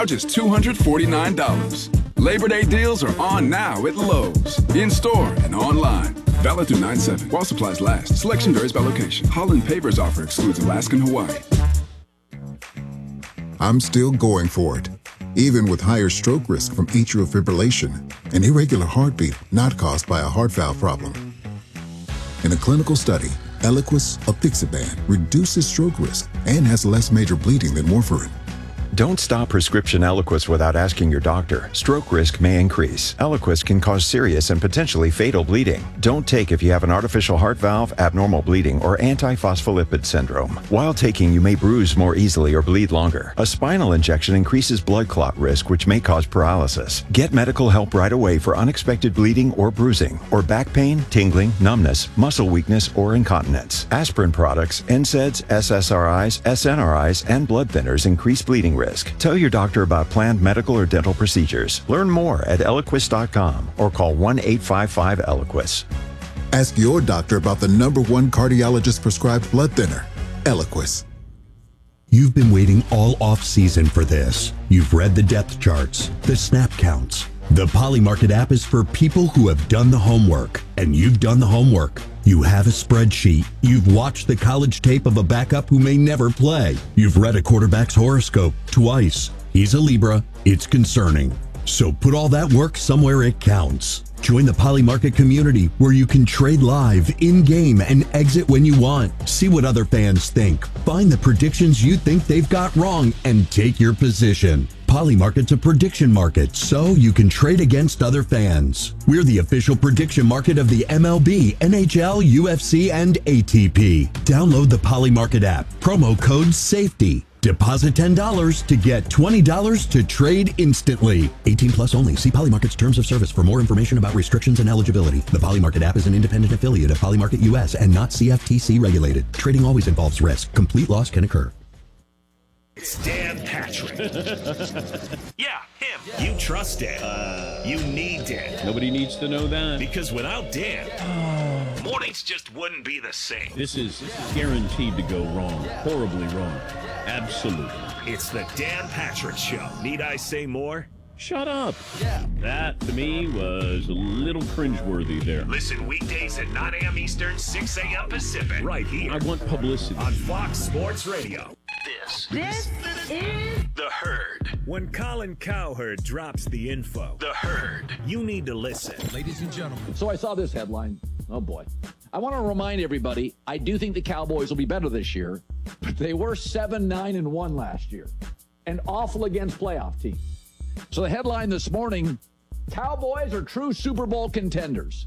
just $249. Labor Day deals are on now at Lowe's. In-store and online. Valid through 9/7. While supplies last. Selection varies by location. Holland Paper's offer excludes Alaska and Hawaii. I'm still going for it, even with higher stroke risk from atrial fibrillation, an irregular heartbeat not caused by a heart valve problem. In a clinical study, Eliquis apixaban reduces stroke risk and has less major bleeding than warfarin. Don't stop prescription Eliquis without asking your doctor. Stroke risk may increase. Eliquis can cause serious and potentially fatal bleeding. Don't take if you have an artificial heart valve, abnormal bleeding, or antiphospholipid syndrome. While taking, you may bruise more easily or bleed longer. A spinal injection increases blood clot risk, which may cause paralysis. Get medical help right away for unexpected bleeding or bruising, or back pain, tingling, numbness, muscle weakness, or incontinence. Aspirin products, NSAIDs, SSRIs, SNRIs, and blood thinners increase bleeding risk. Tell your doctor about planned medical or dental procedures. Learn more at Eliquis.com or call 1-855-ELIQUIS. Ask your doctor about the #1 cardiologist prescribed blood thinner, Eliquis. You've been waiting all off-season for this. You've read the depth charts, the snap counts. The Polymarket app is for people who have done the homework, and you've done the homework. You have a spreadsheet. You've watched the college tape of a backup who may never play. You've read a quarterback's horoscope twice. He's a Libra. It's concerning. So put all that work somewhere it counts. Join the Polymarket community where you can trade live, in-game, and exit when you want. See what other fans think. Find the predictions you think they've got wrong and take your position. Polymarket's a prediction market, so you can trade against other fans. We're the official prediction market of the MLB, NHL, UFC, and ATP. Download the Polymarket app. Promo code SAFETY. Deposit $10 to get $20 to trade instantly. 18 plus only. See Polymarket's terms of service for more information about restrictions and eligibility. The Polymarket app is an independent affiliate of Polymarket US and not CFTC regulated. Trading always involves risk. Complete loss can occur. It's Dan Patrick. Yeah, him. You trust Dan. You need Dan. Nobody needs to know that. Because without Dan, mornings just wouldn't be the same. This is guaranteed to go wrong. Horribly wrong. Absolutely. It's the Dan Patrick Show. Need I say more? Shut up. Yeah. That, to me, was a little cringeworthy there. Listen weekdays at 9 a.m. Eastern, 6 a.m. Pacific. Right here. I want publicity. On Fox Sports Radio. This is The Herd. When Colin Cowherd drops the info, The Herd, you need to listen. Ladies and gentlemen. So I saw this headline. Oh, boy. I want to remind everybody, I do think the Cowboys will be better this year, but they were 7-9-1 last year and awful against playoff teams. So the headline this morning, Cowboys are true Super Bowl contenders.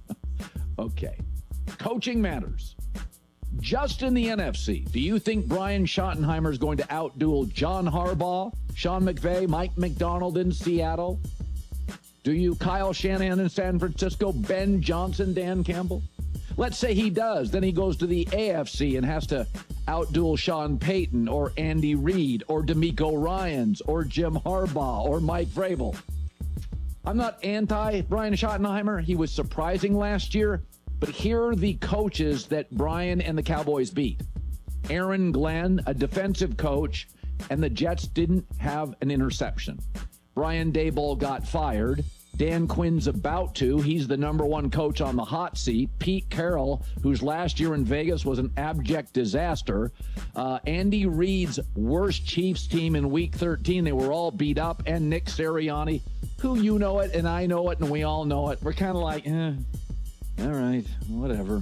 Okay. Coaching matters. Just in the NFC, do you think Brian Schottenheimer is going to outduel John Harbaugh, Sean McVay, Mike McDonald in Seattle? Do you Kyle Shanahan in San Francisco, Ben Johnson, Dan Campbell? Let's say he does. Then he goes to the AFC and has to outduel Sean Payton or Andy Reid or DeMeco Ryans or Jim Harbaugh or Mike Vrabel. I'm not anti Brian Schottenheimer. He was surprising last year. But here are the coaches that Brian and the Cowboys beat. Aaron Glenn, a defensive coach, and the Jets didn't have an interception. Brian Daboll got fired. Dan Quinn's about to. He's the #1 coach on the hot seat. Pete Carroll, whose last year in Vegas was an abject disaster. Andy Reid's worst Chiefs team in Week 13. They were all beat up. And Nick Sirianni, who you know it and I know it and we all know it. We're kind of like, all right, whatever.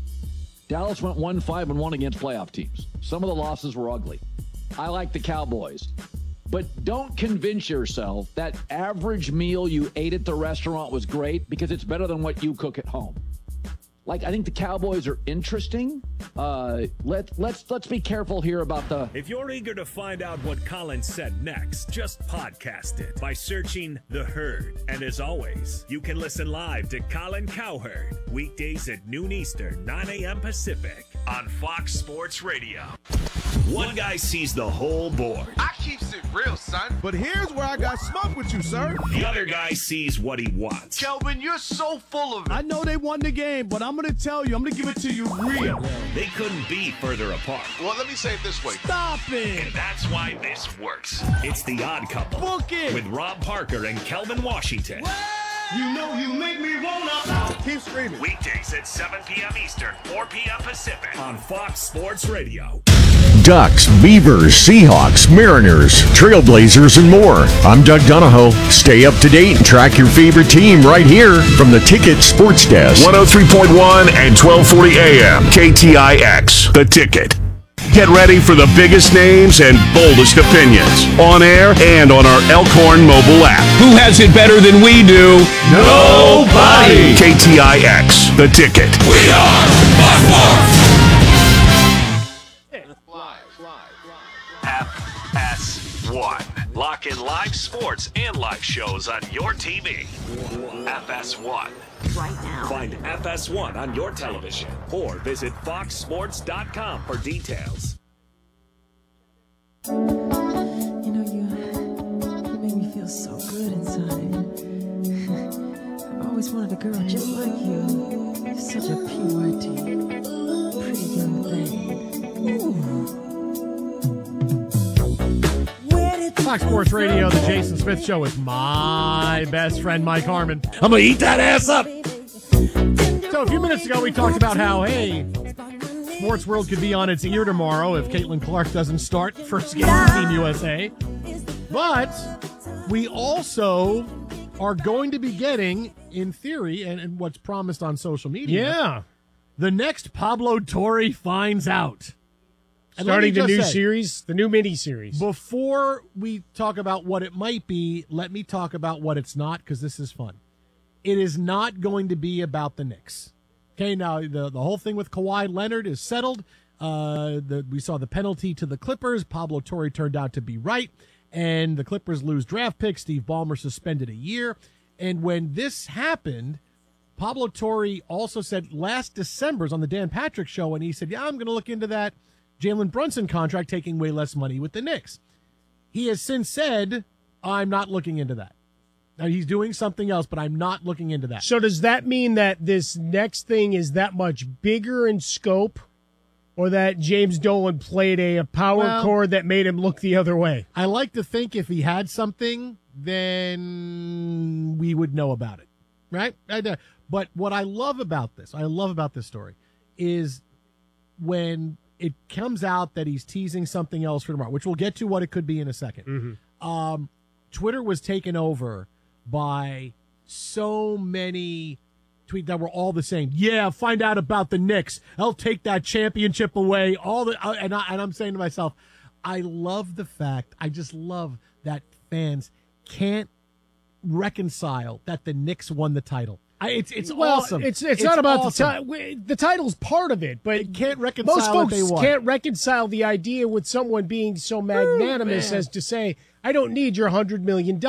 Dallas went 1-5-1 against playoff teams. Some of the losses were ugly. I like the Cowboys. But don't convince yourself that average meal you ate at the restaurant was great because it's better than what you cook at home. Like, I think the Cowboys are interesting. Let's be careful here about the... If you're eager to find out what Colin said next, just podcast it by searching The Herd. And as always, you can listen live to Colin Cowherd weekdays at noon Eastern, 9 a.m. Pacific on Fox Sports Radio. One guy sees the whole board. I keeps it real, son. But here's where I got smoke with you, sir. The other guy sees what he wants. Kelvin, you're so full of it. I know they won the game, but I'm going to tell you, I'm going to give it to you real. They couldn't be further apart. Well, let me say it this way. Stop it. And that's why this works. It's The Odd Couple. Book it. With Rob Parker and Kelvin Washington. You know you make me wanna. Keep screaming. Weekdays at 7 p.m. Eastern, 4 p.m. Pacific on Fox Sports Radio. Ducks, Beavers, Seahawks, Mariners, Trailblazers, and more. I'm Doug Donahoe. Stay up to date and track your favorite team right here from the Ticket Sports Desk. 103.1 and 1240 AM. KTIX. The Ticket. Get ready for the biggest names and boldest opinions on air and on our Elkhorn mobile app. Who has it better than we do? Nobody. KTIX. The Ticket. We are Fox Sports. FS1. Lock in live sports and live shows on your TV. FS1. Right now. Find FS1 on your television or visit foxsports.com for details. You know, you make me feel so good inside. I've always wanted a girl just like you. You're such a pretty young thing. Ooh. Fox Sports Radio, the Jason Smith Show with my best friend, Mike Harmon. I'm going to eat that ass up. So a few minutes ago, we talked about how, hey, Sports World could be on its ear tomorrow if Caitlin Clark doesn't start first game for Team USA. But we also are going to be getting, in theory, and what's promised on social media, the next Pablo Torre finds out. Starting the new series, the new mini-series. Before we talk about what it might be, let me talk about what it's not, because this is fun. It is not going to be about the Knicks. Okay, now the whole thing with Kawhi Leonard is settled. We saw the penalty to the Clippers. Pablo Torre turned out to be right, and the Clippers lose draft pick. Steve Ballmer suspended a year. And when this happened, Pablo Torre also said last December's on the Dan Patrick Show, and he said, yeah, I'm going to look into that Jalen Brunson contract taking way less money with the Knicks. He has since said, I'm not looking into that. Now, he's doing something else, but I'm not looking into that. So does that mean that this next thing is that much bigger in scope, or that James Dolan played a power chord that made him look the other way? I like to think if he had something, then we would know about it, right? But what I love about this story, is when it comes out that he's teasing something else for tomorrow, which we'll get to what it could be in a second. Mm-hmm. Twitter was taken over by so many tweets that were all the same. Yeah, find out about the Knicks. I'll take that championship away. And I'm saying to myself, I love the fact, I just love that fans can't reconcile that the Knicks won the title. It's awesome. It's not about awesome. The title's part of it, but it can't reconcile most folks they won. Can't reconcile the idea with someone being so magnanimous as to say, I don't need your $100 million.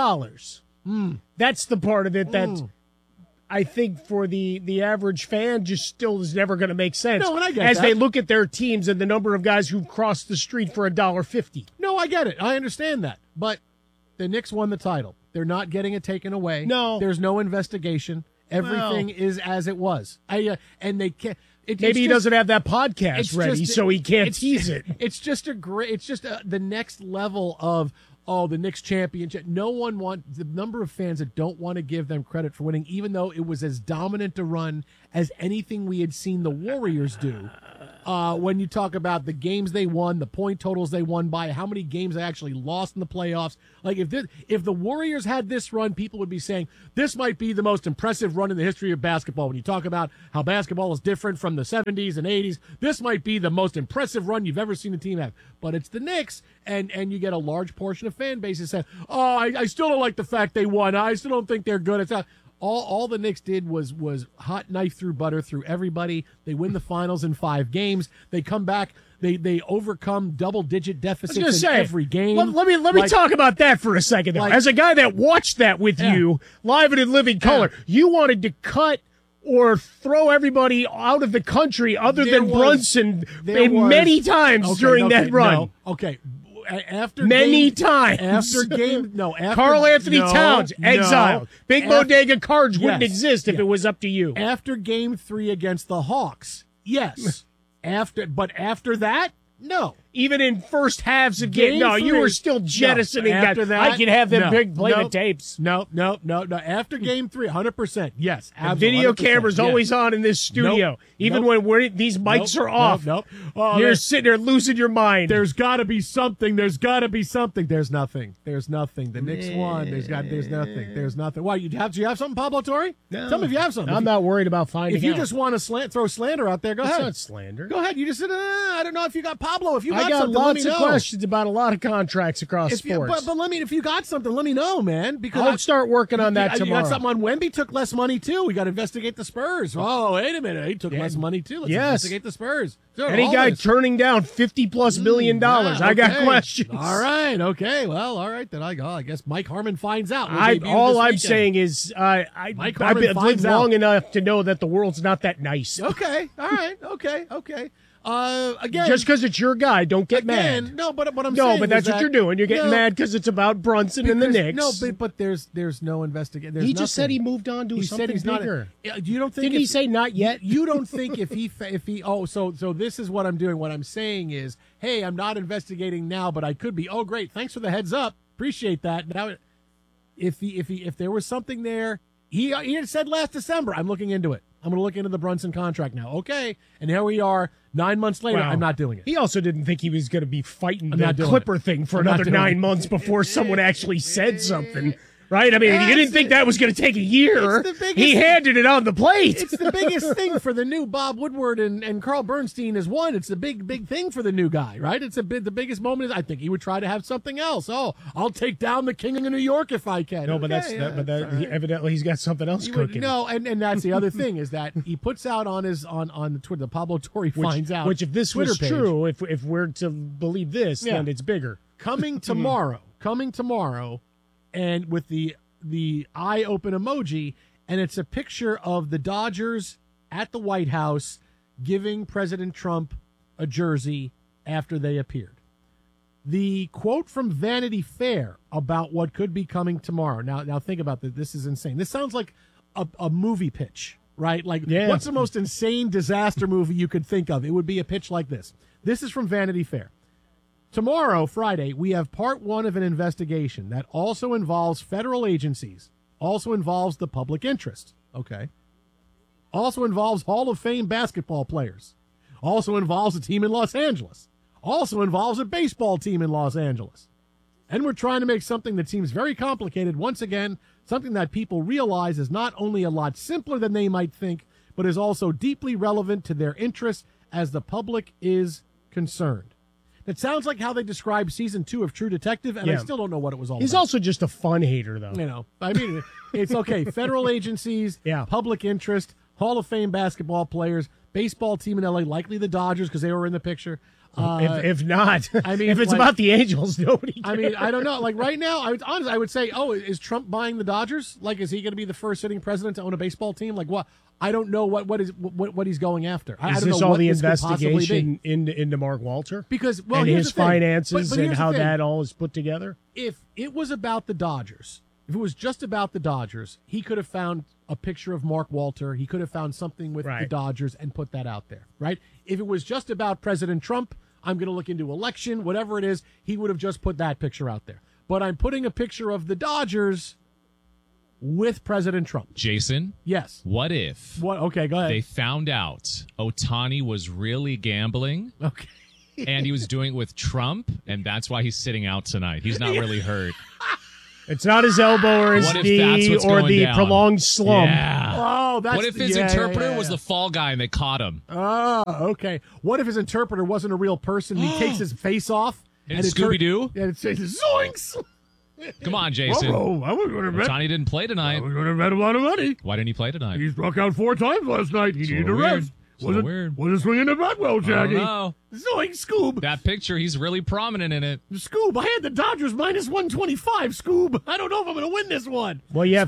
That's the part of it that I think for the average fan just still is never going to make sense. No, and I get as that. they look at their teams and the number of guys who've crossed the street for $1.50. No, I get it. I understand that. But the Knicks won the title. They're not getting it taken away. No. There's no investigation. Everything is as it was. And they can't. Maybe he doesn't have that podcast ready, so he can't tease it. It's just the next level of the Knicks championship. No one wants the number of fans that don't want to give them credit for winning, even though it was as dominant a run as anything we had seen the Warriors do. When you talk about the games they won, the point totals they won by, how many games they actually lost in the playoffs. Like if the Warriors had this run, people would be saying this might be the most impressive run in the history of basketball. When you talk about how basketball is different from the 70s and 80s, this might be the most impressive run you've ever seen a team have. But it's the Knicks, and you get a large portion of fan bases saying, I still don't like the fact they won. I still don't think they're good. It's not. All the Knicks did was hot knife through butter through everybody. They win the finals in 5 games. They come back. They overcome double-digit deficits in every game. Let me talk about that for a second. Though. As a guy that watched that with you live and in living color, you wanted to cut or throw everybody out of the country other than Brunson many times during that run. No, okay. After Karl Anthony Towns exiled. Big Bodega Cards wouldn't exist if it was up to you. After Game 3 against the Hawks, yes. After that, no. Even in first halves of games, you were still jettisoning that. I can have them play the tapes. No. After Game 3, 100%. Yes, the video camera's always on in this studio, even when these mics are off. You're sitting there losing your mind. There's got to be something. There's nothing. The Knicks won. There's nothing. There's nothing. Why, do you have something, Pablo Torre? No. Tell me if you have something. I'm not worried about finding If you out. just want to throw slander out there, go ahead. It's not slander. Go ahead. You just said, I don't know if you got Pablo. If you I got something, lots let me of know. questions about a lot of contracts across sports. But if you got something, let me know, man. Because I'll start working on that tomorrow. You got something on Wemby took less money too. We got to investigate the Spurs. Oh, wait a minute, he took less money too. Let's investigate the Spurs. Sure, any guy turning down $50+ million. I got questions. All right, okay. Well, all right. Then I guess Mike Harmon finds out. All I'm saying is I've lived long enough to know that the world's not that nice. Okay. All right. Okay. Again, just because it's your guy, don't get mad. No, but what I'm saying No, but that's is what you're doing. You're getting mad because it's about Brunson and the Knicks. No, but there's no investigation. He just said he moved on to something bigger. You don't think? Didn't he say not yet? You don't think if he so this is what I'm doing. What I'm saying is, hey, I'm not investigating now, but I could be. Oh, great, thanks for the heads up. Appreciate that. Now, if there was something there, he had said last December, I'm looking into it. I'm going to look into the Brunson contract now. Okay, and here we are 9 months later. I'm not doing it. He also didn't think he was going to be fighting the Clipper thing for another 9 months before someone actually said something. Right? I mean, you didn't think that was going to take a year. He handed it on the plate. It's the biggest thing for the new Bob Woodward and Carl Bernstein is one. It's the big thing for the new guy, right? It's the biggest moment. I think he would try to have something else. Oh, I'll take down the King of New York if I can. No, but evidently he's got something else cooking. No, and that's the other thing is that he puts out on the Twitter. The Pablo Torre finds out. Which, if this Twitter was page, true, if we're to believe this, then it's bigger. Coming tomorrow. And with the eye open emoji, and it's a picture of the Dodgers at the White House giving President Trump a jersey after they appeared. The quote from Vanity Fair about what could be coming tomorrow. Now think about this. This is insane. This sounds like a movie pitch, right? Like, what's the most insane disaster movie you could think of? It would be a pitch like this. This is from Vanity Fair. Tomorrow, Friday, we have part one of an investigation that also involves federal agencies, also involves the public interest, okay? Also involves Hall of Fame basketball players, also involves a team in Los Angeles, also involves a baseball team in Los Angeles. And we're trying to make something that seems very complicated, once again, something that people realize is not only a lot simpler than they might think, but is also deeply relevant to their interests as the public is concerned. It sounds like how they described season 2 of True Detective, and I still don't know what it was all about. He's also just a fun hater, though. You know, I mean, it's okay. Federal agencies, public interest, Hall of Fame basketball players, baseball team in L.A., likely the Dodgers because they were in the picture. If not, I mean, if it's about the Angels, nobody cares. I mean, I don't know. Like right now, I would say, is Trump buying the Dodgers? Like, is he going to be the first sitting president to own a baseball team? Like, what? I don't know what he's going after. I don't this know all what the this investigation into Mark Walter? Because and his finances and how that all is put together? If it was about the Dodgers, if it was just about the Dodgers, he could have found a picture of Mark Walter. He could have found something with the Dodgers and put that out there, right? If it was just about President Trump, I'm going to look into election, whatever it is, he would have just put that picture out there. But I'm putting a picture of the Dodgers with President Trump. Jason? Yes. What if? Okay, go ahead. They found out Ohtani was really gambling. Okay. And he was doing it with Trump, and that's why he's sitting out tonight. He's not really hurt. It's not his elbow or his knee or the prolonged slump. Yeah. Oh, that's what if his interpreter was the fall guy and they caught him? Oh, okay. What if his interpreter wasn't a real person and he takes his face off? And Scooby-Doo? And it says, zoinks! Come on, Jason. Whoa, I was going to bet. Ohtani didn't play tonight. I was going to bet a lot of money. Why didn't he play tonight? He struck out 4 times last night. He needed a rest. Was weird. Was it swinging the bat well, Shaggy? No. Zoink, Scoob. That picture, he's really prominent in it. Scoob, I had the Dodgers minus 125, Scoob. I don't know if I'm going to win this one. Well, you have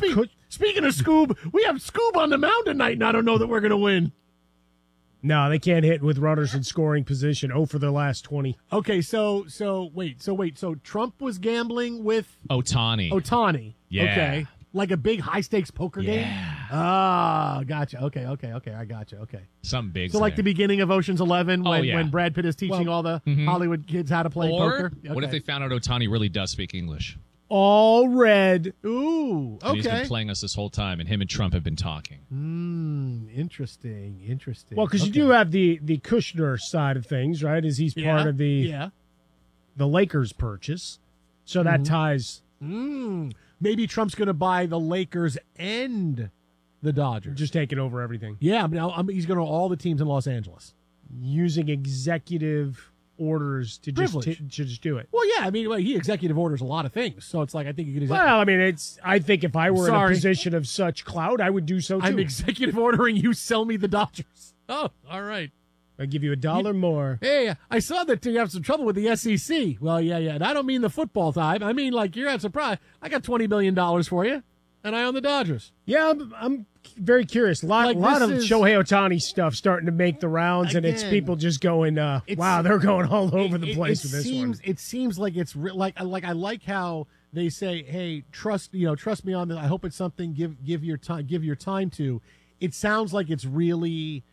Speaking of Scoob, we have Scoob on the mound tonight, and I don't know that we're going to win. No, they can't hit with runners in scoring position. 0 for their last 20. Okay, so wait. So Trump was gambling with Ohtani. Yeah. Okay. Like a big high-stakes poker game? Ah, gotcha. Okay, I gotcha. Okay. Something big. So like the beginning of Ocean's 11 when Brad Pitt is teaching all the Hollywood kids how to play poker? Okay. What if they found out Ohtani really does speak English? All red. Ooh, okay. And he's been playing us this whole time, and him and Trump have been talking. Interesting. Well, because you do have the Kushner side of things, right? As he's part of the Lakers purchase. So that ties... Maybe Trump's going to buy the Lakers and the Dodgers. Just taking over everything. Yeah, he's going to all the teams in Los Angeles. Using executive orders to just do it. Well, yeah, he executive orders a lot of things. So it's like, I think you could... I think if I were in a position of such clout, I would do so too. I'm executive ordering you sell me the Dodgers. Oh, all right. I'll give you $1 more. Hey, I saw that you have some trouble with the SEC. Well, yeah. And I don't mean the football side. I mean, like, you're not surprised. I got $20 million for you, and I own the Dodgers. Yeah, I'm very curious. A lot of Shohei Ohtani stuff starting to make the rounds, and it's people just going, wow, they're going all over the place with this one. It seems like it's like I like how they say, hey, trust me on this. I hope it's something give your time to. It sounds like it's really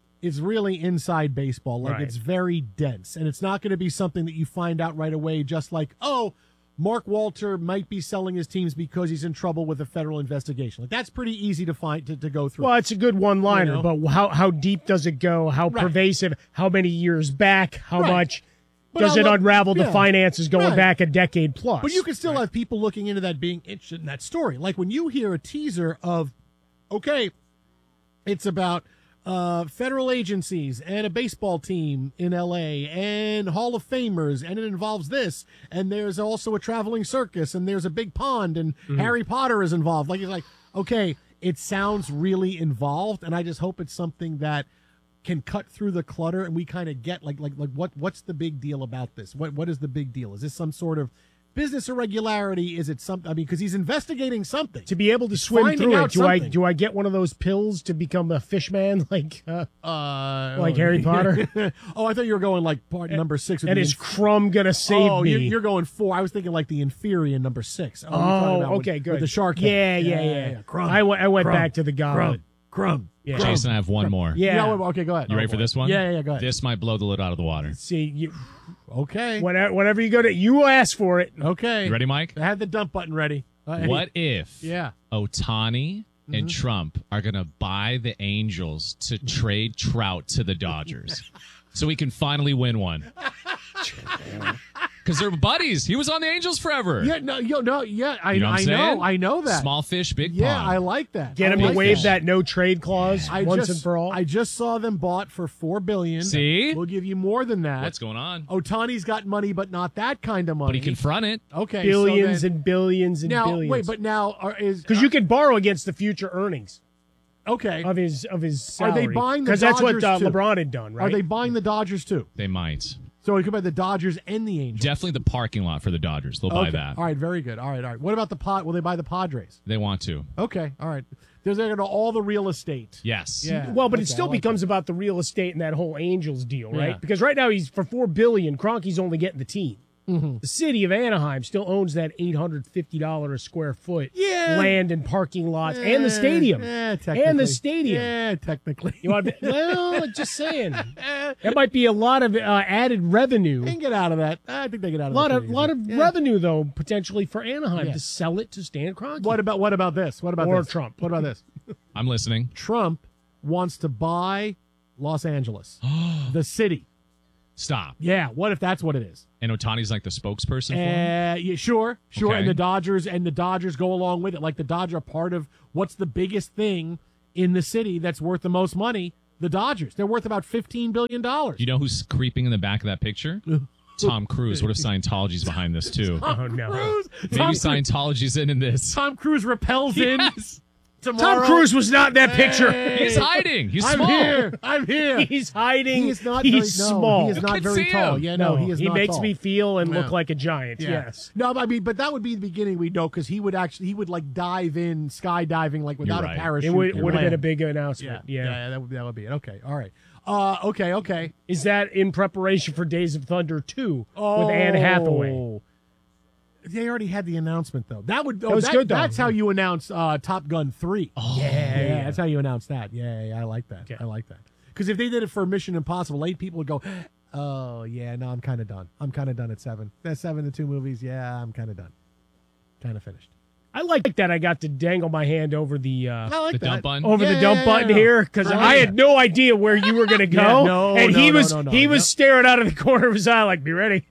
inside baseball. Like it's very dense, and it's not going to be something that you find out right away. Just like, oh, Mark Walter might be selling his teams because he's in trouble with a federal investigation. Like that's pretty easy to find to go through. Well, it's a good one-liner, but how deep does it go? How pervasive? How many years back? How much does it unravel the finances going back a decade plus? But you can still have people looking into that, being interested in that story. Like when you hear a teaser of, okay, it's about federal agencies and a baseball team in L.A. and Hall of Famers, and it involves this, and there's also a traveling circus, and there's a big pond, and Harry Potter is involved. Like, it's like, okay, it sounds really involved, and I just hope it's something that can cut through the clutter, and we kind of get like what's the big deal about this? What is the big deal? Is this some sort of business irregularity? Is it something? I mean, because he's investigating something. To be able to swim through it, do I get one of those pills to become a fish man like Harry Potter? Oh, I thought you were going like part number 6. And is Crumb gonna save me? You're going 4. I was thinking like the Inferior number 6. Okay, good. With the shark head. Yeah. Crumb. I went back to the goblet. Crumb. Yeah. Jason, I have one more. Yeah. Okay, go ahead. You ready for this one? Yeah, go ahead. This might blow the lid out of the water. See, okay. Whenever you go to, you ask for it. Okay. You ready, Mike? I had the dump button ready. What if Ohtani and Trump are going to buy the Angels to trade Trout to the Dodgers so we can finally win one? Because they're buddies. He was on the Angels forever. I know that. Small fish, big pond. Yeah, I like that. Get him to waive that no trade clause once and for all. I just saw them bought for $4 billion. See? We'll give you more than that. What's going on? Ohtani's got money, but not that kind of money. But he can front it. Okay, billions and billions and billions. Wait, but now because you can borrow against the future earnings. Okay, of his salary. Are they buying the Dodgers? Because that's what too? LeBron had done, right? Are they buying the Dodgers too? They might. So we could buy the Dodgers and the Angels. Definitely the parking lot for the Dodgers. They'll buy that. All right, very good. All right. What about the pod? Will they buy the Padres? They want to. Okay, all right. They're going to all the real estate. Yes. Yeah. Well, but it still becomes about the real estate and that whole Angels deal, right? Yeah. Because right now he's for $4 billion. Kroenke's only getting the team. Mm-hmm. The city of Anaheim still owns that $850 a square foot land and parking lots and the stadium. And the stadium. Yeah, technically. Well, just saying. That might be a lot of added revenue. They can get out of that. I think they get out of that. A lot of revenue, though, potentially for Anaheim to sell it to Stan Kroenke. What about this? What about or this? Trump? What about this? I'm listening. Trump wants to buy Los Angeles, the city. Stop. Yeah, what if that's what it is? And Ohtani's like the spokesperson for him? Yeah, sure. Okay. And the Dodgers go along with it. Like the Dodgers are part of what's the biggest thing in the city that's worth the most money? The Dodgers. They're worth about $15 billion. You know who's creeping in the back of that picture? Tom Cruise. What if Scientology's behind this too? Tom Cruise. Maybe Scientology's in this. Tom Cruise repels in. tomorrow. Tom Cruise was not in that picture. He's hiding. He's I'm small. here. I'm here. He's hiding. He's not. He's very, small. No, he is You not can very see tall. him. Yeah, no, he is He not makes tall. me feel and No. look like a giant. Yeah. Yes. No, I mean, but that would be the beginning. We know because he would like dive in skydiving like without You're a right. parachute. It would and have been land. a big announcement. Yeah. that would be it. Okay, all right. Okay. Is that in preparation for Days of Thunder 2 with Anne Hathaway? They already had the announcement though. That would was good, though. That's how you announce Top Gun 3. Oh, yeah, that's how you announce that. Yeah, I like that. Okay. I like that. Because if they did it for Mission Impossible 8, people would go, "Oh yeah, no, I'm kind of done. I'm kind of done at 7. That's 7 the 2 movies. Yeah, I'm kind of done. Kind of finished." I like that I got to dangle my hand over the I like The that. dump button. over the dump button Yeah. here because I had no idea where you were going to go, Yeah, no, and he no, was no, he was Yep. staring out of the corner of his eye like, "Be ready,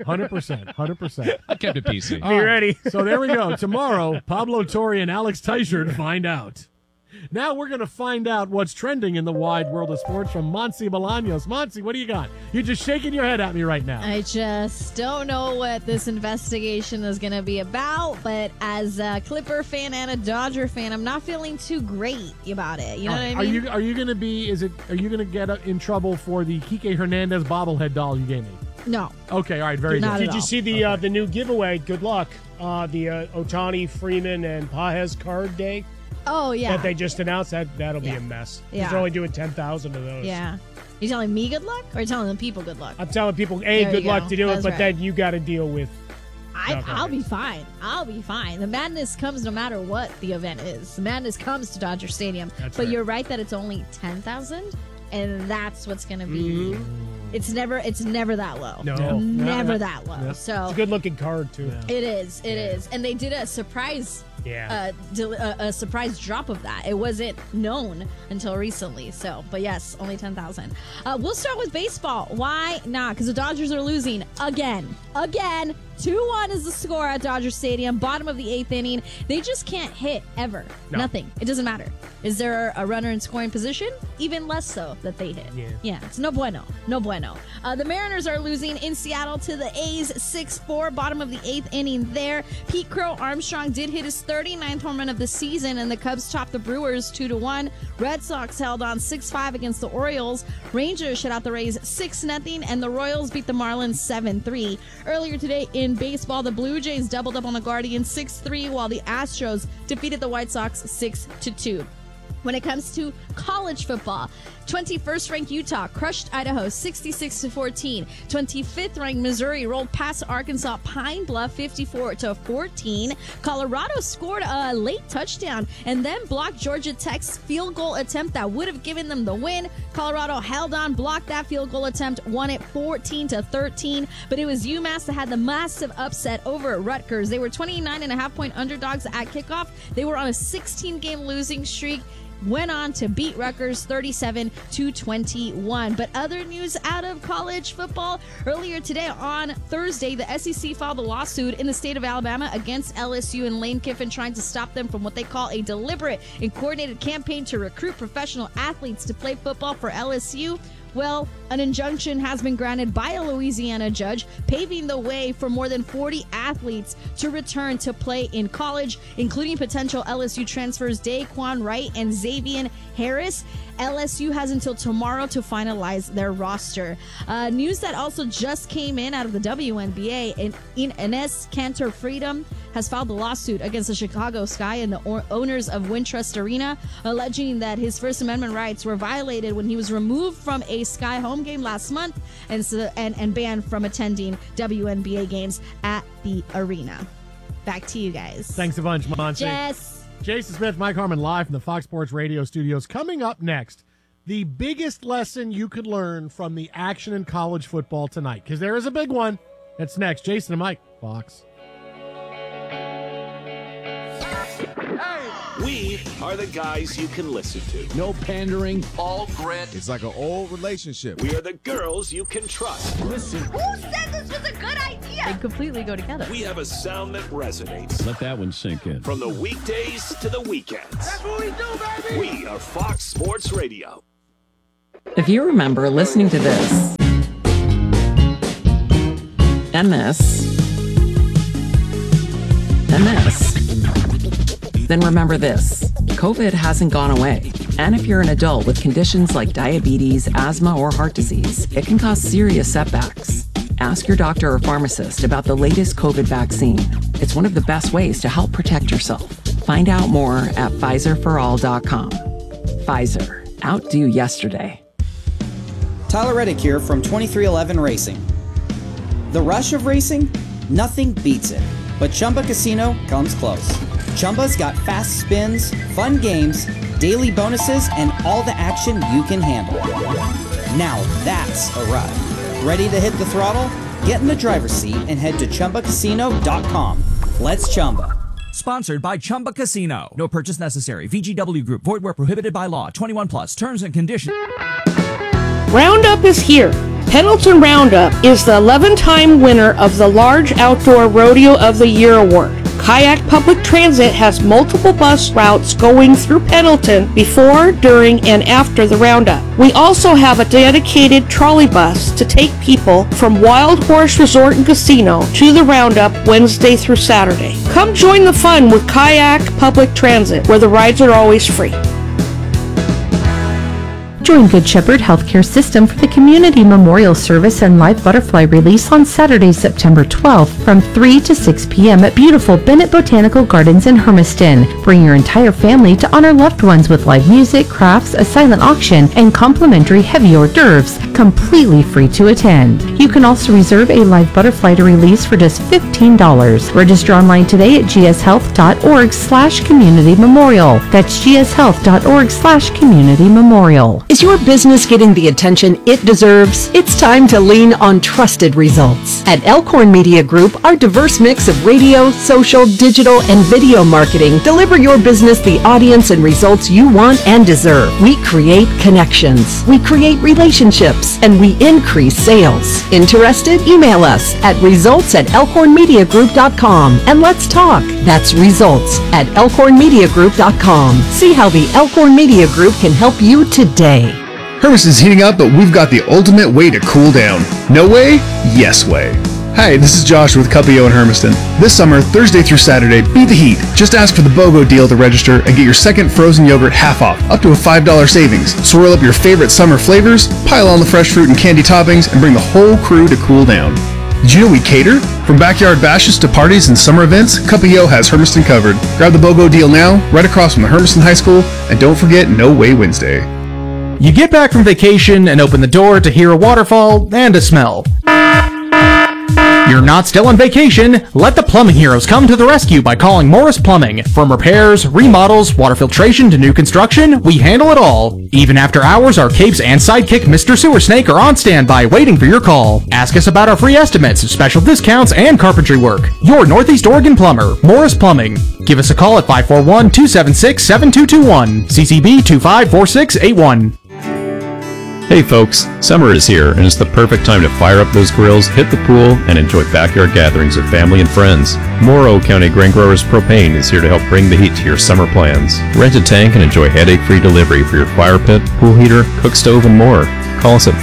100%. I kept it PC. All right, ready." So there we go. Tomorrow, Pablo Torre and Alex Teichert find out. Now we're going to find out what's trending in the wide world of sports from Monse Bolaños. Monse, what do you got? You're just shaking your head at me right now. I just don't know what this investigation is going to be about, but as a Clipper fan and a Dodger fan, I'm not feeling too great about it. You know what I mean? Are you going to be? Are you going to get in trouble for the Kike Hernandez bobblehead doll you gave me? No. Okay, all right, very Not good. at Did you all. see the new giveaway? Good luck. The Otani, Freeman, and Pages card day Oh, yeah. that they just announced. That'll be Yeah. a mess. Yeah. They're only doing 10,000 of those. Yeah. You telling me good luck, or are you telling the people good luck? I'm telling people, There good you luck go. to do That's it, but right. then you got to deal with. I'll be fine. I'll be fine. The madness comes no matter what the event is. The madness comes to Dodger Stadium. That's but right. you're right that it's only 10,000, and that's what's going to be. It's never that low. No. Never that low. It's So a good looking card too. it is. It is. And they did a surprise. Yeah. A surprise drop of that. It wasn't known until recently. So, but yes, only 10,000. We'll start with baseball. Why not? Because the Dodgers are losing again. 2-1 is the score at Dodger Stadium. Bottom of the 8th inning. They just can't hit ever. No. Nothing. It doesn't matter. Is there a runner in scoring position? Even less so that they hit. Yeah. It's no bueno. No bueno. The Mariners are losing in Seattle to the A's 6-4. Bottom of the 8th inning there. Pete Crow Armstrong did hit his 39th home run of the season, and the Cubs topped the Brewers 2-1. Red Sox held on 6-5 against the Orioles. Rangers shut out the Rays 6-0, and the Royals beat the Marlins 7-3. Earlier today in baseball, the Blue Jays doubled up on the Guardians 6-3, while the Astros defeated the White Sox 6-2. When it comes to college football, 21st ranked Utah crushed Idaho 66-14. 25th ranked Missouri rolled past Arkansas Pine Bluff 54-14. Colorado scored a late touchdown and then blocked Georgia Tech's field goal attempt that would have given them the win. Colorado held on, blocked that field goal attempt, won it 14-13. But it was UMass that had the massive upset over Rutgers. They were 29.5-point underdogs at kickoff. They were on a 16-game losing streak. Went on to beat Rutgers 37-21. But other news out of college football, earlier today on Thursday, the SEC filed a lawsuit in the state of Alabama against LSU and Lane Kiffin, trying to stop them from what they call a deliberate and coordinated campaign to recruit professional athletes to play football for LSU. Well, an injunction has been granted by a Louisiana judge, paving the way for more than 40 athletes to return to play in college, including potential LSU transfers Daquan Wright and Xavier Harris. LSU has until tomorrow to finalize their roster. News that also just came in out of the WNBA, Ines Kanter Freedom has filed a lawsuit against the Chicago Sky and the owners of Wintrust Arena, alleging that his First Amendment rights were violated when he was removed from a Sky home game last month and banned from attending WNBA games at the arena. Back to you guys. Thanks a bunch, Monty. Yes. Jason Smith, Mike Harmon, live from the Fox Sports Radio studios. Coming up next, the biggest lesson you could learn from the action in college football tonight, because there is a big one. That's next. Jason and Mike, Fox. We are the guys you can listen to. No pandering. All grit. It's like an old relationship. We are the girls you can trust. Listen. Who said this was a good idea? They completely go together. We have a sound that resonates. Let that one sink in. From the weekdays to the weekends. That's what we do, baby. We are Fox Sports Radio. If you remember listening to this and this and this, then remember this. COVID hasn't gone away. And if you're an adult with conditions like diabetes, asthma, or heart disease, it can cause serious setbacks. Ask your doctor or pharmacist about the latest COVID vaccine. It's one of the best ways to help protect yourself. Find out more at PfizerForAll.com. Pfizer. Outdo yesterday. Tyler Reddick here from 2311 Racing. The rush of racing? Nothing beats it. But Chumba Casino comes close. Chumba's got fast spins, fun games, daily bonuses, and all the action you can handle. Now that's a ride. Ready to hit the throttle? Get in the driver's seat and head to ChumbaCasino.com. Let's Chumba. Sponsored by Chumba Casino. No purchase necessary. VGW Group. Void where prohibited by law. 21 plus. Terms and conditions. Roundup is here. Pendleton Roundup is the 11-time winner of the Large Outdoor Rodeo of the Year award. Kayak Public Transit has multiple bus routes going through Pendleton before, during, and after the Roundup. We also have a dedicated trolley bus to take people from Wild Horse Resort and Casino to the Roundup Wednesday through Saturday. Come join the fun with Kayak Public Transit, where the rides are always free. Join Good Shepherd Healthcare System for the Community Memorial Service and live butterfly release on Saturday, September 12th from 3 to 6 p.m. at beautiful Bennett Botanical Gardens in Hermiston. Bring your entire family to honor loved ones with live music, crafts, a silent auction, and complimentary heavy hors d'oeuvres, completely free to attend. You can also reserve a live butterfly to release for just $15. Register online today at gshealth.org/community memorial. That's gshealth.org/community memorial. Is your business getting the attention it deserves? It's time to lean on trusted results. At Elkhorn Media Group, our diverse mix of radio, social, digital, and video marketing deliver your business the audience and results you want and deserve. We create connections, we create relationships, and we increase sales. Interested? Email us at results@elkhornmediagroup.com and let's talk. That's results@elkhornmediagroup.com. See how the Elkhorn Media Group can help you today. Hermiston's heating up, but we've got the ultimate way to cool down. No way? Yes way. Hi, this is Josh with Cuppio in Hermiston. This summer, Thursday through Saturday, beat the heat. Just ask for the BOGO deal to register and get your second frozen yogurt half off, up to a $5 savings. Swirl up your favorite summer flavors, pile on the fresh fruit and candy toppings, and bring the whole crew to cool down. Did you know we cater? From backyard bashes to parties and summer events, Cuppio has Hermiston covered. Grab the BOGO deal now, right across from the Hermiston High School, and don't forget No Way Wednesday. You get back from vacation and open the door to hear a waterfall and a smell. You're not still on vacation. Let the plumbing heroes come to the rescue by calling Morris Plumbing. From repairs, remodels, water filtration to new construction, we handle it all. Even after hours, our capes and sidekick Mr. Sewer Snake are on standby waiting for your call. Ask us about our free estimates, special discounts, and carpentry work. Your Northeast Oregon plumber, Morris Plumbing. Give us a call at 541-276-7221. CCB 254681. Hey folks, summer is here and it's the perfect time to fire up those grills, hit the pool, and enjoy backyard gatherings with family and friends. Morrow County Grain Growers Propane is here to help bring the heat to your summer plans. Rent a tank and enjoy headache-free delivery for your fire pit, pool heater, cook stove, and more. Call us at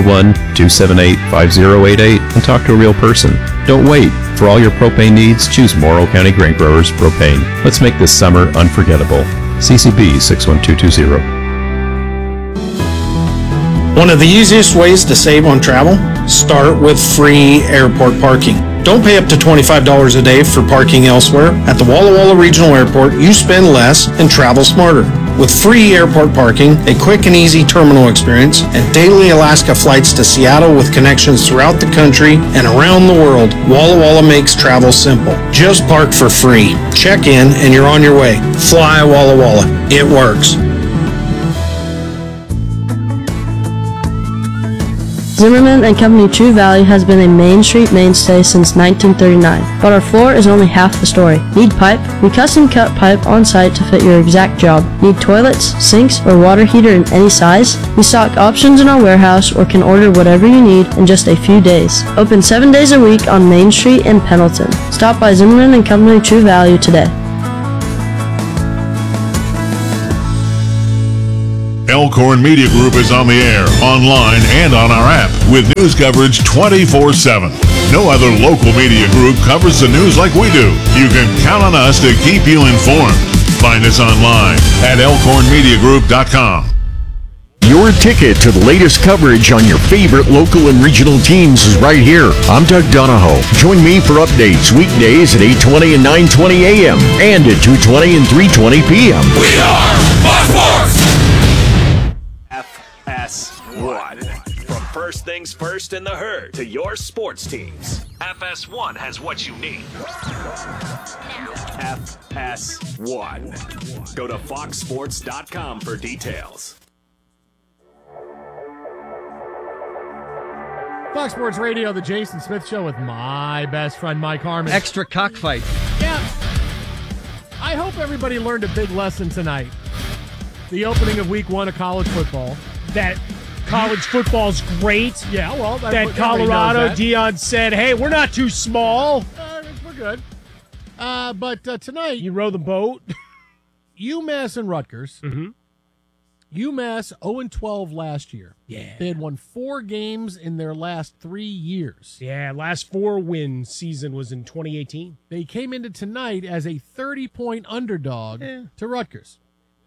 541-278-5088 and talk to a real person. Don't wait. For all your propane needs, choose Morrow County Grain Growers Propane. Let's make this summer unforgettable. CCB 61220. One of the easiest ways to save on travel? Start with free airport parking. Don't pay up to $25 a day for parking elsewhere. At the Walla Walla Regional Airport, you spend less and travel smarter. With free airport parking, a quick and easy terminal experience, and daily Alaska flights to Seattle with connections throughout the country and around the world, Walla Walla makes travel simple. Just park for free. Check in and you're on your way. Fly Walla Walla. It works. Zimmerman & Company True Value has been a Main Street mainstay since 1939, but our floor is only half the story. Need pipe? We custom cut pipe on site to fit your exact job. Need toilets, sinks, or water heater in any size? We stock options in our warehouse or can order whatever you need in just a few days. Open 7 days a week on Main Street in Pendleton. Stop by Zimmerman & Company True Value today. Elkhorn Media Group is on the air, online, and on our app with news coverage 24/7. No other local media group covers the news like we do. You can count on us to keep you informed. Find us online at elkhornmediagroup.com. Your ticket to the latest coverage on your favorite local and regional teams is right here. I'm Doug Donahoe. Join me for updates weekdays at 8:20 and 9:20 a.m. and at 2:20 and 3:20 p.m. We are Fox Sports! FS1. From first things first in the herd to your sports teams, FS1 has what you need. FS1. Go to foxsports.com for details. Fox Sports Radio, the Jason Smith Show with my best friend Mike Harmon. Extra cockfight. Yeah. I hope everybody learned a big lesson tonight. The opening of week 1 of college football. That college football's great. Yeah, well, that Colorado, Deion said, hey, we're not too small. We're good. But tonight... You row the boat. UMass and Rutgers. Mm-hmm. UMass 0-12 last year. Yeah. They had won 4 games in their last 3 years. Yeah, last 4-win season was in 2018. They came into tonight as a 30-point underdog to Rutgers.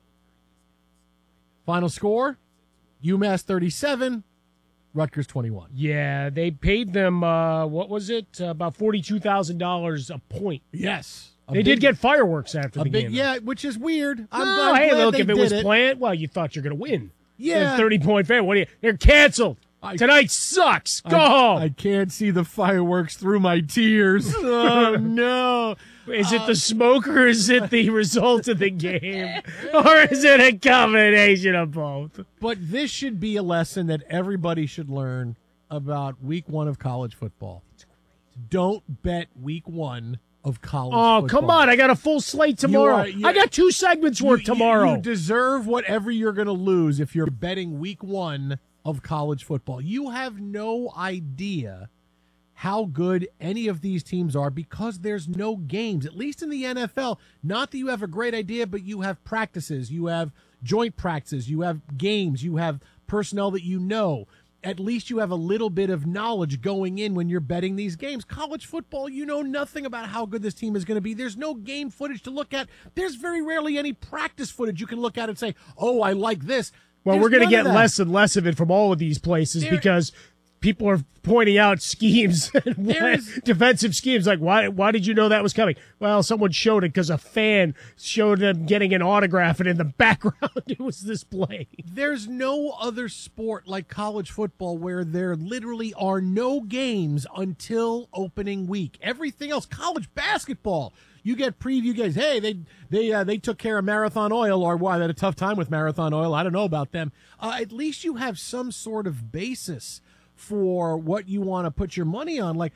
Final score, UMass 37, Rutgers 21. Yeah, they paid them, what was it, about $42,000 a point. Yes. They did get fireworks after the game. Yeah, which is weird. Hey, look, if it was planned, well, you thought you're going to win. Yeah. 30-point favorite. What are you? They're canceled. Tonight sucks. Go home. I can't see the fireworks through my tears. Oh, no. Is it the smoke or is it the result of the game? Or is it a combination of both? But this should be a lesson that everybody should learn about week 1 of college football. Don't bet week 1 of college football. Come on. I got a full slate tomorrow. I got 2 segments worth tomorrow. You deserve whatever you're going to lose if you're betting week 1 of college football. You have no idea how good any of these teams are because there's no games, at least in the NFL. Not that you have a great idea, but you have practices, you have joint practices, you have games, you have personnel that you know. At least you have a little bit of knowledge going in when you're betting these games. College football, you know nothing about how good this team is going to be. There's no game footage to look at. There's very rarely any practice footage you can look at and say, oh, I like this. Well, we're going to get less and less of it from all of these places because people are pointing out schemes, defensive schemes. Like, why did you know that was coming? Well, someone showed it because a fan showed them getting an autograph, and in the background it was this play. There's no other sport like college football where there literally are no games until opening week. Everything else, college basketball, you get preview games. Hey, they took care of Marathon Oil, or why they had a tough time with Marathon Oil. I don't know about them. At least you have some sort of basis for what you want to put your money on. Like,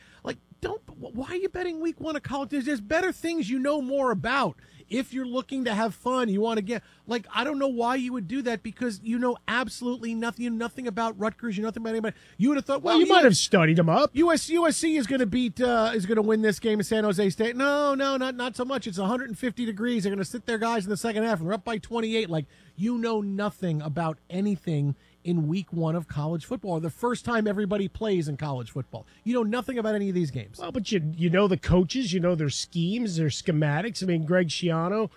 why are you betting week 1 of college? There's better things you know more about. If you're looking to have fun, you want to get, I don't know why you would do that because you know absolutely nothing. You know nothing about Rutgers. You know nothing about anybody. You would have thought, well, you might have studied them up. USC is going to win this game in San Jose State. No, not so much. It's 150 degrees. They're going to sit their guys in the second half, and they're up by 28. You know nothing about anything in week 1 of college football, or the first time everybody plays in college football. You know nothing about any of these games. Well, but you know the coaches, you know their schemes, their schematics. I mean, Greg Schiano,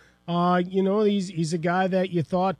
he's a guy that you thought,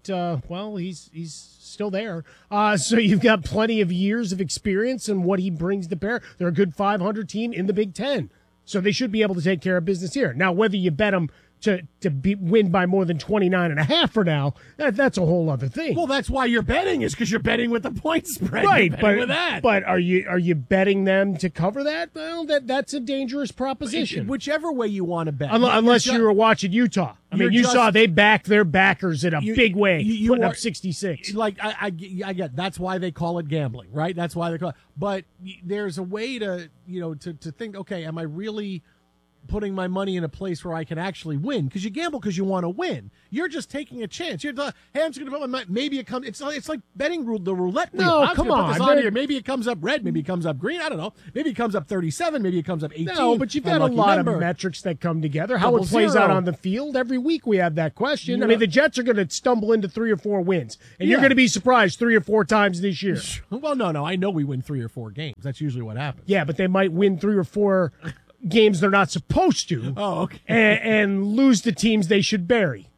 he's still there. So you've got plenty of years of experience and what he brings to bear. They're a good 500 team in the Big Ten. So they should be able to take care of business here. Now, whether you bet them to win by more than 29.5 for now, that's a whole other thing. Well, that's why you're betting, is because you're betting with the point spread. Right, but are you betting them to cover that? Well, that's a dangerous proposition. Whichever way you want to bet. Unless you were watching Utah. I mean, you saw they backed their backers in a big way, putting up 66. I get that's why they call it gambling, right? That's why they call it. But there's a way to think, okay, am I really putting my money in a place where I can actually win? Because you gamble because you want to win. You're just taking a chance. You're hey, I'm just going to put my money. Maybe it comes. It's like betting the roulette wheel. No, come on. Here. Maybe it comes up red. Maybe it comes up green. I don't know. Maybe it comes up 37. Maybe it comes up 18. No, but you've got a lot of metrics that come together. How it plays out on the field. Every week we have that question. I mean, the Jets are going to stumble into 3 or 4 wins, and you're going to be surprised 3 or 4 times this year. Well, no. I know we win 3 or 4 games. That's usually what happens. Yeah, but they might win 3 or 4 games they're not supposed to. Oh, okay. And lose to teams they should bury.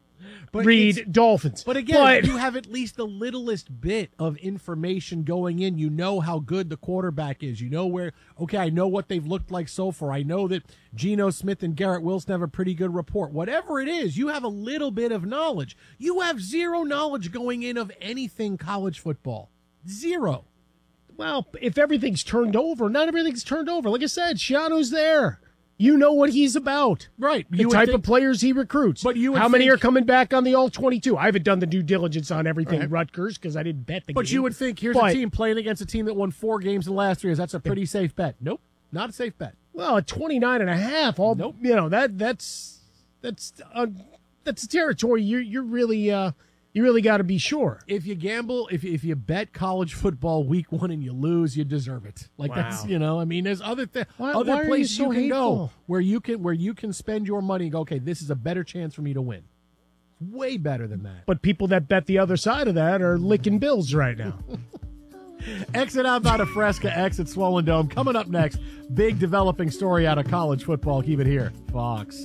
read Dolphins. But again, you have at least the littlest bit of information going in. You know how good the quarterback is. You know I know what they've looked like so far. I know that Geno Smith and Garrett Wilson have a pretty good report. Whatever it is, you have a little bit of knowledge. You have zero knowledge going in of anything college football. Zero. Well, if everything's turned over, not everything's turned over. Like I said, Shiano's there. You know what he's about. Right. The type of players he recruits. But how many are coming back on the All-22? I haven't done the due diligence on everything Rutgers because I didn't bet the game. But you would think, here's a team playing against a team that won 4 games in the last 3 years. That's a pretty safe bet. Nope. Not a safe bet. Well, at 29.5, nope. You know, that's a territory you really got to be sure. If you gamble, if you bet college football week 1 and you lose, you deserve it. That's I mean, there's other places you can go where you can spend your money and go, okay, this is a better chance for me to win. It's way better than that. But people that bet the other side of that are licking bills right now. Exit out of Fresca, exit Swollen Dome. Coming up next, big developing story out of college football. Keep it here, Fox.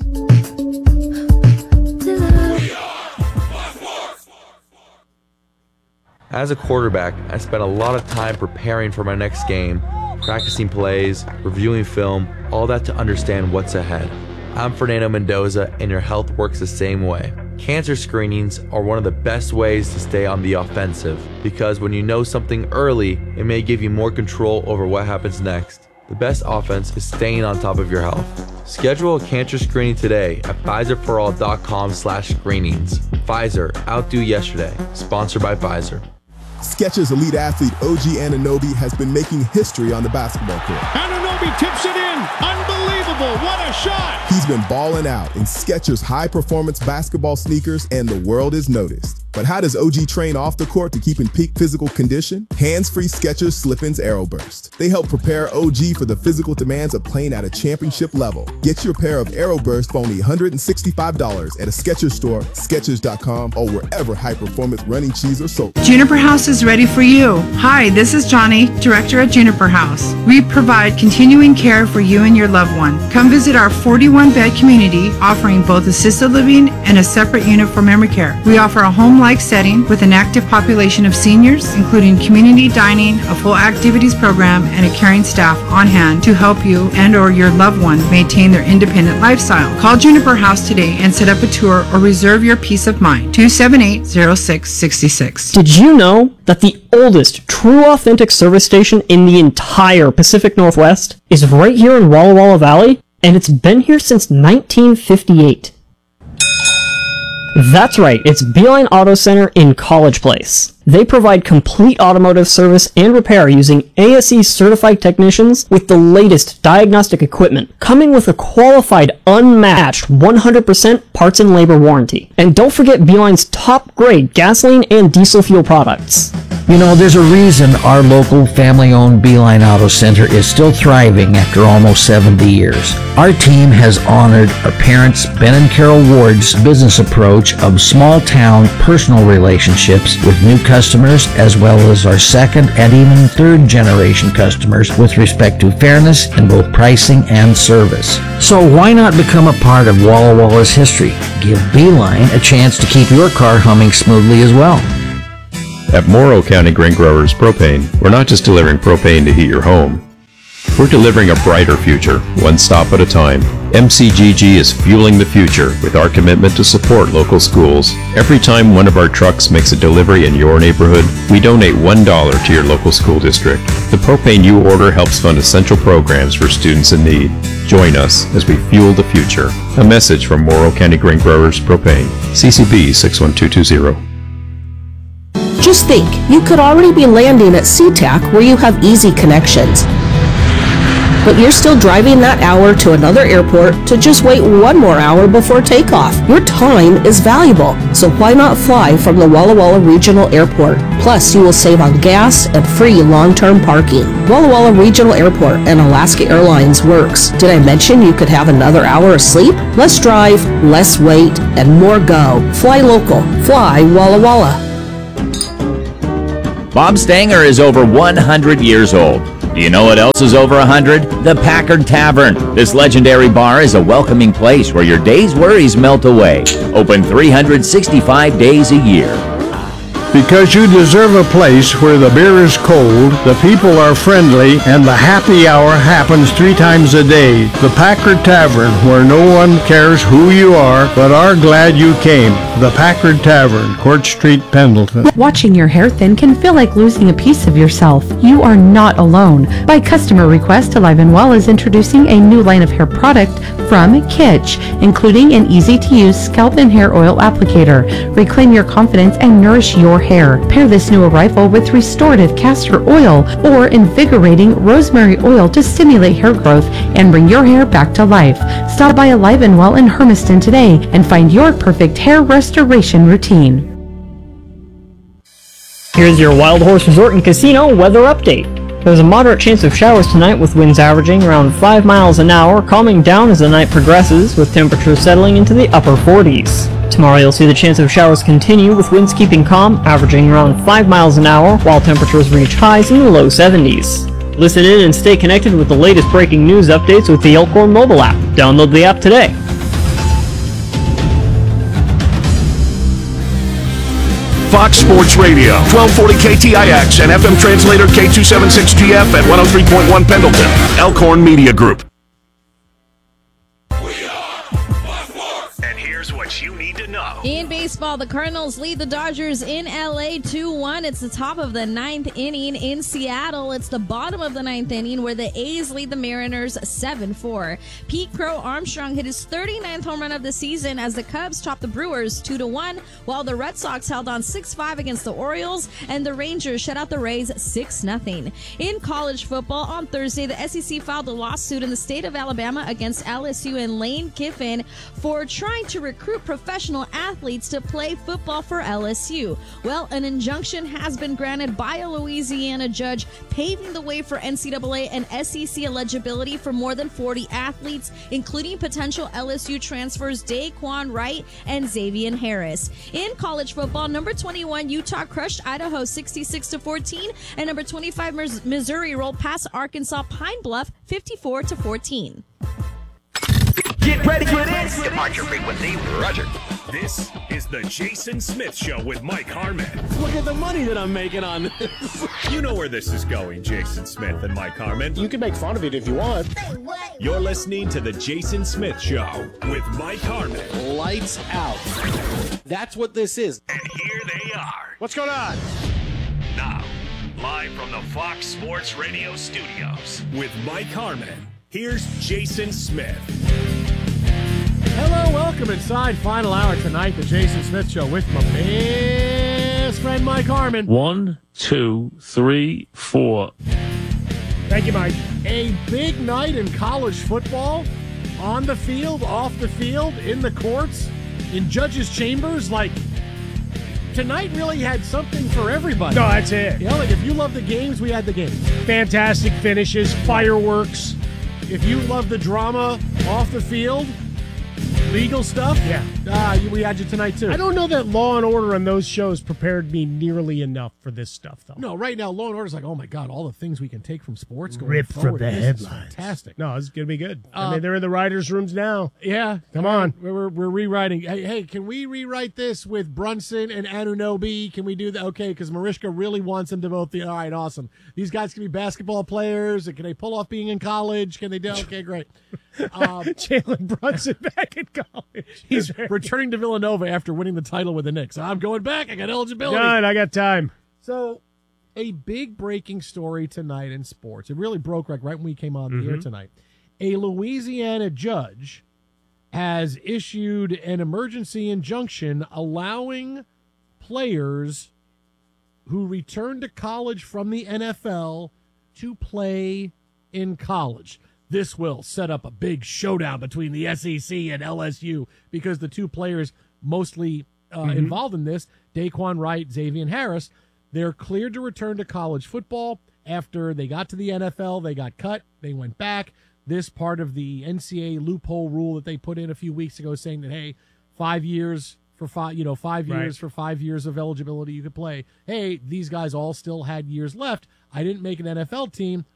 As a quarterback, I spent a lot of time preparing for my next game, practicing plays, reviewing film, all that to understand what's ahead. I'm Fernando Mendoza, and your health works the same way. Cancer screenings are one of the best ways to stay on the offensive, because when you know something early, it may give you more control over what happens next. The best offense is staying on top of your health. Schedule a cancer screening today at PfizerForAll.com/screenings. Pfizer, outdo yesterday. Sponsored by Pfizer. Skechers elite athlete OG Anunoby has been making history on the basketball court. Anunoby tips it in. Unbelievable. What a shot. He's been balling out in Skechers high-performance basketball sneakers, and the world is noticed. But how does OG train off the court to keep in peak physical condition? Hands-free Skechers Slip-ins Aeroburst. They help prepare OG for the physical demands of playing at a championship level. Get your pair of Aeroburst for only $165 at a Skechers store, Skechers.com, or wherever high-performance running shoes are sold. Juniper House is ready for you. Hi, this is Johnny, Director at Juniper House. We provide continuing care for you and your loved one. Come visit our 41-bed community, offering both assisted living and a separate unit for memory care. We offer a home-like setting with an active population of seniors, including community dining, a full activities program, and a caring staff on hand to help you and or your loved one maintain their independent lifestyle. Call Juniper House today and set up a tour or reserve your peace of mind. 278-0666. Did you know that the oldest true authentic service station in the entire Pacific Northwest is right here in Walla Walla Valley? And it's been here since 1958. That's right, it's Beeline Auto Center in College Place. They provide complete automotive service and repair using ASE certified technicians with the latest diagnostic equipment, coming with a qualified, unmatched 100% parts and labor warranty. And don't forget Beeline's top grade gasoline and diesel fuel products. You know, there's a reason our local family-owned Beeline Auto Center is still thriving after almost 70 years. Our team has honored our parents, Ben and Carol Ward's business approach of small-town personal relationships with new customers, as well as our second and even third generation customers with respect to fairness in both pricing and service. So why not become a part of Walla Walla's history? Give Beeline a chance to keep your car humming smoothly as well. At Morrow County Grain Growers Propane, we're not just delivering propane to heat your home. We're delivering a brighter future, one stop at a time. MCGG is fueling the future with our commitment to support local schools. Every time one of our trucks makes a delivery in your neighborhood, we donate $1 to your local school district. The propane you order helps fund essential programs for students in need. Join us as we fuel the future. A message from Morrow County Grain Growers Propane. CCB 61220. Just think, you could already be landing at SeaTac where you have easy connections. But you're still driving that hour to another airport to just wait one more hour before takeoff. Your time is valuable, so why not fly from the Walla Walla Regional Airport? Plus, you will save on gas and free long-term parking. Walla Walla Regional Airport and Alaska Airlines works. Did I mention you could have another hour of sleep? Less drive, less wait, and more go. Fly local. Fly Walla Walla. Bob Stanger is over 100 years old. Do you know what else is over 100? The Packard Tavern. This legendary bar is a welcoming place where your day's worries melt away. Open 365 days a year. Because you deserve a place where the beer is cold, the people are friendly, and the happy hour happens 3 times a day. The Packard Tavern, where no one cares who you are, but are glad you came. The Packard Tavern, Court Street, Pendleton. Watching your hair thin can feel like losing a piece of yourself. You are not alone. By customer request, Alive and Well is introducing a new line of hair product from Kitsch, including an easy-to-use scalp and hair oil applicator. Reclaim your confidence and nourish your hair. Pair this new arrival with restorative castor oil or invigorating rosemary oil to stimulate hair growth and bring your hair back to life. Stop by Alive and Well in Hermiston today and find your perfect hair restoration routine. Here's your Wild Horse Resort and Casino weather update. There's a moderate chance of showers tonight with winds averaging around 5 miles an hour, calming down as the night progresses with temperatures settling into the upper 40s. Tomorrow you'll see the chance of showers continue with winds keeping calm, averaging around 5 miles an hour, while temperatures reach highs in the low 70s. Listen in and stay connected with the latest breaking news updates with the Elkhorn mobile app. Download the app today. Fox Sports Radio, 1240 KTIX and FM translator K276GF at 103.1 Pendleton. Elkhorn Media Group. And here's what you need to know. In baseball, the Cardinals lead the Dodgers in LA 2-1. It's the top of the 9th inning. In Seattle, it's the bottom of the 9th inning where the A's lead the Mariners 7-4. Pete Crow Armstrong hit his 39th home run of the season as the Cubs topped the Brewers 2-1, while the Red Sox held on 6-5 against the Orioles, and the Rangers shut out the Rays 6-0. In college football, on Thursday, the SEC filed a lawsuit in the state of Alabama against LSU and Lane Kiffin for trying to recruit professional athletes to play football for LSU. Well, an injunction has been granted by a Louisiana judge, paving the way for NCAA and SEC eligibility for more than 40 athletes, including potential LSU transfers Daquan Wright and Xavier Harris. In college football, number 21 Utah crushed Idaho 66-14, and number 25 Missouri rolled past Arkansas Pine Bluff 54-14. Get ready for this. Departure frequency, Roger. This is the Jason Smith Show with Mike Harmon. Look at the money that I'm making on this. You know where this is going, Jason Smith and Mike Harmon. You can make fun of it if you want. You're listening to the Jason Smith Show with Mike Harmon. Lights out. That's what this is. And here they are. What's going on? Now, live from the Fox Sports Radio studios with Mike Harmon. Here's Jason Smith. Hello, welcome inside final hour tonight, the Jason Smith Show with my best friend Mike Harmon. 1, 2, 3, 4. Thank you, Mike. A big night in college football, on the field, off the field, in the courts, in judges' chambers. Like, tonight really had something for everybody. No, that's it. You know, like if you love the games, we had the games. Fantastic finishes, fireworks. If you love the drama off the field, legal stuff, we had you tonight too. I don't know that Law and Order on those shows prepared me nearly enough for this stuff, though. No, right now Law and Order's like, oh my God, all the things we can take from sports going Ripped forward. from the This is headlines. fantastic. No, it's gonna be good. I mean, they're in the writers' rooms now. Yeah, come on. We're rewriting. Hey, can we rewrite this with Brunson and Anunoby? Can we do that? Okay, because Mariska really wants them to both be. All right, awesome. These guys can be basketball players. Can they pull off being in college? Can they do? Okay, great. Jalen Brunson back in college. He's returning to Villanova after winning the title with the Knicks. I'm going back. I got eligibility. Good, I got time. So, a big breaking story tonight in sports. It really broke right when we came on the air tonight. A Louisiana judge has issued an emergency injunction allowing players who return to college from the NFL to play in college. This will set up a big showdown between the SEC and LSU because the two players mostly involved in this, Daquan Wright, Xavier Harris, they're cleared to return to college football. After they got to the NFL, they got cut. They went back. This part of the NCAA loophole rule that they put in a few weeks ago saying that, hey, 5 years for 5 years for 5 years of eligibility you could play. Hey, these guys all still had years left. I didn't make an NFL team.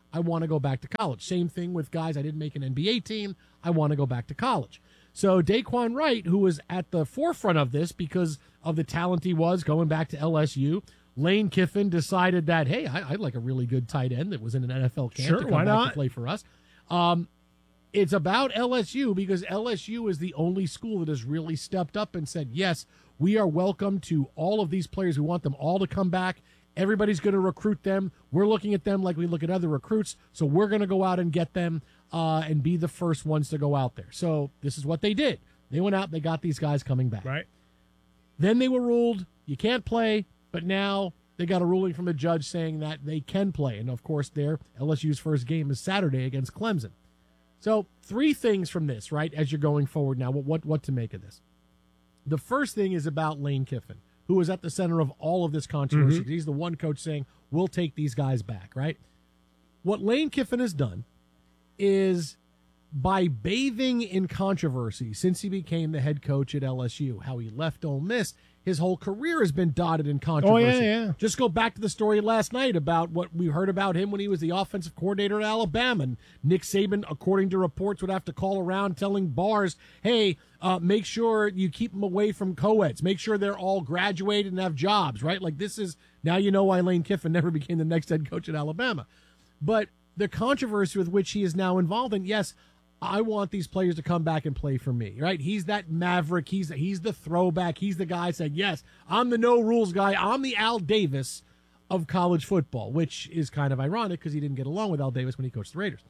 I want to go back to college. Same thing with guys, I didn't make an NBA team, I want to go back to college. So Daquan Wright, who was at the forefront of this because of the talent he was going back to LSU, Lane Kiffin decided that, hey, I'd like a really good tight end that was in an NFL camp to come back to play for us. It's about LSU because LSU is the only school that has really stepped up and said, yes, we are welcome to all of these players. We want them all to come back. Everybody's going to recruit them. We're looking at them like we look at other recruits. So we're going to go out and get them and be the first ones to go out there. So this is what they did. They went out, they got these guys coming back. Right. Then they were ruled, you can't play, but now they got a ruling from the judge saying that they can play. And, of course, LSU's first game is Saturday against Clemson. So 3 things from this, right, as you're going forward now, what to make of this. The first thing is about Lane Kiffin, who was at the center of all of this controversy. He's the one coach saying, we'll take these guys back, right? What Lane Kiffin has done is, by bathing in controversy since he became the head coach at LSU, how he left Ole Miss, his whole career has been dotted in controversy. Oh, yeah. Just go back to the story last night about what we heard about him when he was the offensive coordinator at Alabama. And Nick Saban, according to reports, would have to call around telling bars, hey, make sure you keep them away from co-eds. Make sure they're all graduated and have jobs, right? Like, this is, now you know why Lane Kiffin never became the next head coach at Alabama. But the controversy with which he is now involved in, yes, I want these players to come back and play for me, right? He's that maverick. He's the throwback. He's the guy saying, yes, I'm the no-rules guy. I'm the Al Davis of college football, which is kind of ironic because he didn't get along with Al Davis when he coached the Raiders.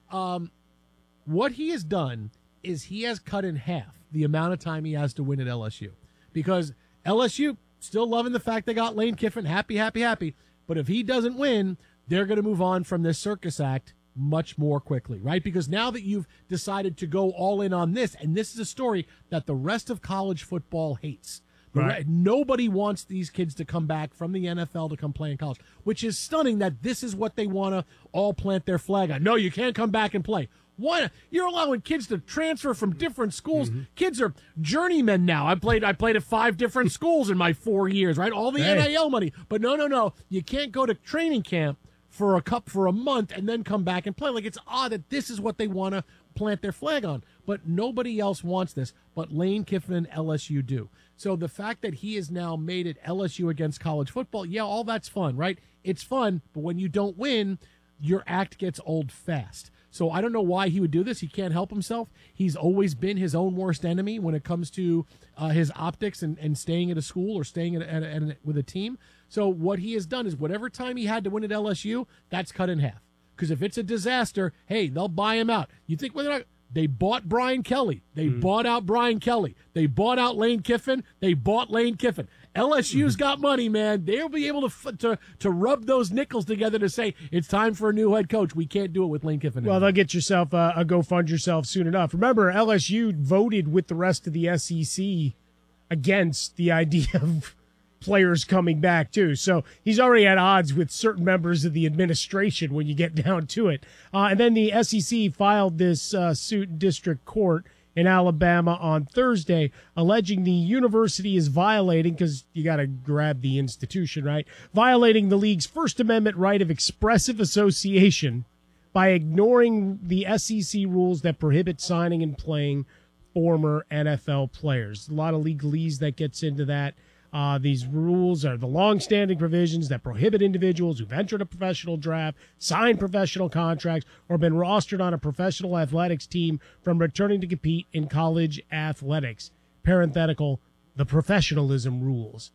What he has done is he has cut in half the amount of time he has to win at LSU, because LSU still loving the fact they got Lane Kiffin, happy. But if he doesn't win, they're going to move on from this circus act much more quickly, right? Because now that you've decided to go all in on this, and this is a story that the rest of college football hates. Right. Nobody wants these kids to come back from the NFL to come play in college, which is stunning that this is what they want to all plant their flag on. No, you can't come back and play. Why? You're allowing kids to transfer from different schools. Kids are journeymen now. I played at 5 different schools in my 4 years, right? All the NIL money. But no. You can't go to training camp for a month and then come back and play. Like, it's odd that this is what they want to plant their flag on. But nobody else wants this. But Lane Kiffin and LSU do. So the fact that he has now made it LSU against college football, yeah, all that's fun, right? It's fun, but when you don't win, your act gets old fast. So I don't know why he would do this. He can't help himself. He's always been his own worst enemy when it comes to his optics and staying at a school or staying with a team. So what he has done is whatever time he had to win at LSU, that's cut in half. Because if it's a disaster, hey, they'll buy him out. You think whether or not they bought Brian Kelly. They bought out Brian Kelly. They bought out Lane Kiffin. They bought Lane Kiffin. LSU's got money, man. They'll be able to rub those nickels together to say it's time for a new head coach. We can't do it with Lane Kiffin. Well, they'll get yourself a go fund yourself soon enough. Remember, LSU voted with the rest of the SEC against the idea of players coming back too. So he's already at odds with certain members of the administration when you get down to it. And then the SEC filed this suit in district court in Alabama on Thursday, alleging the university is violating, because you got to grab the institution, right? Violating the league's First Amendment right of expressive association by ignoring the SEC rules that prohibit signing and playing former NFL players. A lot of legalese that gets into that. These rules are the long-standing provisions that prohibit individuals who've entered a professional draft, signed professional contracts, or been rostered on a professional athletics team from returning to compete in college athletics. Parenthetical, the professionalism rules.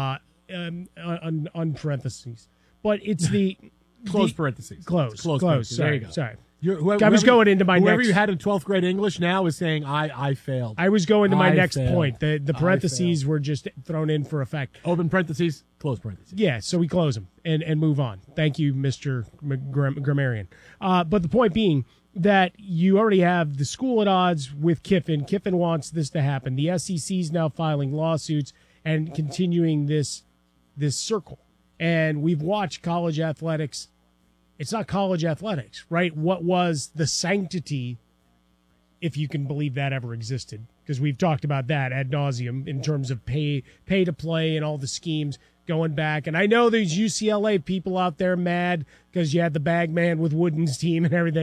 On parentheses. But it's the... Close parentheses. Close. Parentheses. Sorry, there you go. Sorry. I was going into my whoever you had in 12th grade English now is saying I failed. I was going to my next point. The parentheses were just thrown in for effect. Open parentheses, close parentheses. Yeah, so we close them and move on. Thank you, Mr. Grammarian. But the point being that you already have the school at odds with Kiffin. Kiffin wants this to happen. The SEC is now filing lawsuits and continuing this circle. And we've watched college athletics. It's not college athletics, right? What was the sanctity, if you can believe that ever existed? Because we've talked about that ad nauseum in terms of pay to play and all the schemes. going back. And I know there's UCLA people out there mad because you had the bag man with Wooden's team and everything.